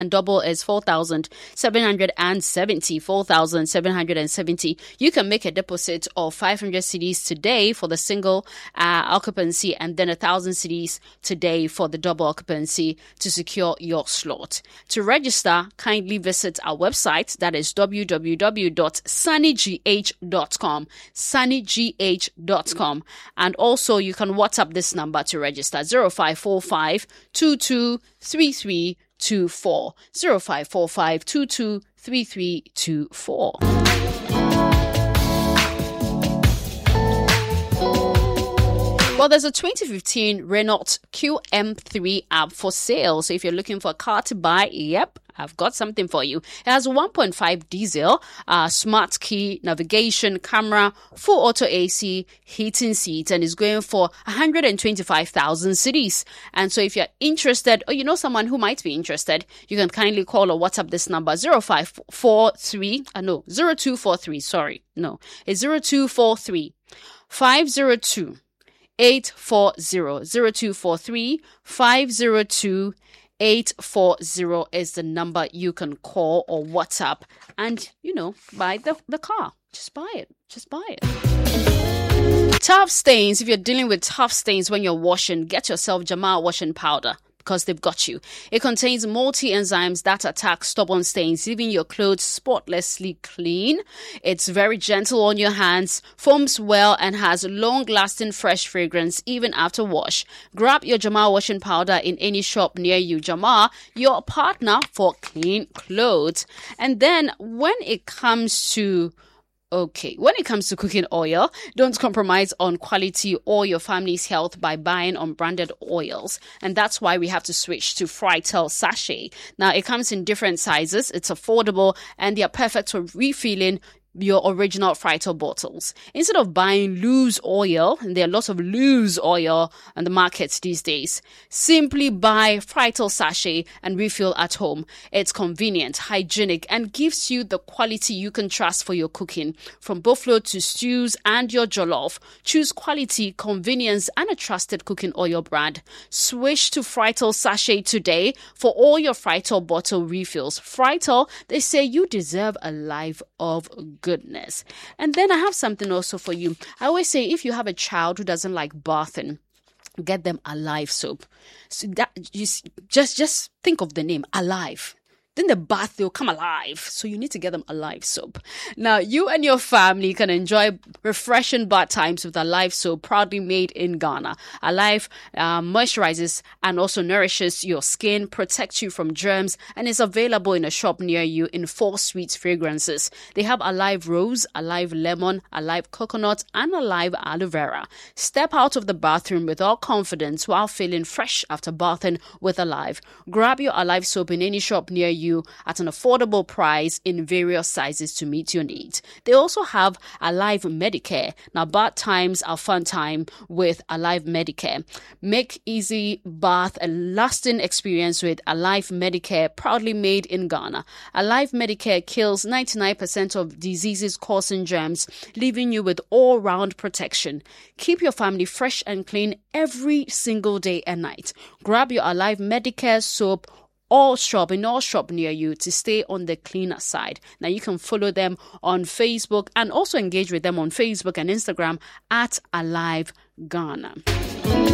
and double is 4,770. 4,770. You can make a deposit of 500 cedis today for the single occupancy, and then 1,000 cedis today for the double occupancy to secure your slot. To register, kindly visit our website, that is www.sunnygh.com. sunnygh.com. And also you can WhatsApp this number to register, 0545 2233 24. 0545 223324. Well, there's a 2015 Renault QM3 app for sale. So if you're looking for a car to buy, yep, I've got something for you. It has 1.5 diesel, smart key, navigation, camera, full auto AC, heating seats, and is going for 125,000 cedis. And so if you're interested, or you know someone who might be interested, you can kindly call or WhatsApp this number, 0243, it's 0243 502 840. 0243 502 840 is the number you can call or WhatsApp and, buy the car. Just buy it. Tough stains. If you're dealing with tough stains when you're washing, get yourself Jamal washing powder, because they've got you. It contains multi-enzymes that attack stubborn stains, leaving your clothes spotlessly clean. It's very gentle on your hands, foams well, and has long-lasting fresh fragrance even after wash. Grab your Jamal washing powder in any shop near you. Jamal, your partner for clean clothes. And then when it comes to cooking oil, don't compromise on quality or your family's health by buying unbranded oils. And that's why we have to switch to Fritel Sachet. Now, it comes in different sizes. It's affordable and they are perfect for refilling your original Fritel bottles. Instead of buying loose oil, and there are lots of loose oil on the markets these days, simply buy Fritel Sachet and refill at home. It's convenient, hygienic, and gives you the quality you can trust for your cooking. From buffalo to stews and your jollof, choose quality, convenience, and a trusted cooking oil brand. Switch to Fritel Sachet today for all your Fritel bottle refills. Fritel, they say you deserve a life of goodness. And then I have something also for you. I always say if you have a child who doesn't like bathing, get them Alive soap. So that just think of the name, Alive. Then the bath, they'll come alive. So you need to get them Alive soap. Now, you and your family can enjoy refreshing bath times with Alive soap, proudly made in Ghana. Alive moisturizes and also nourishes your skin, protects you from germs, and is available in a shop near you in 4 sweet fragrances. They have Alive Rose, Alive Lemon, Alive Coconut, and Alive Aloe Vera. Step out of the bathroom with all confidence while feeling fresh after bathing with Alive. Grab your Alive soap in any shop near you at an affordable price in various sizes to meet your needs. They also have Alive Medicare. Now, bath times are fun time with Alive Medicare. Make easy bath a lasting experience with Alive Medicare, proudly made in Ghana. Alive Medicare kills 99% of diseases causing germs, leaving you with all-round protection. Keep your family fresh and clean every single day and night. Grab your Alive Medicare soap in all shop near you to stay on the cleaner side. Now, you can follow them on Facebook and also engage with them on Facebook and Instagram at Alive Ghana.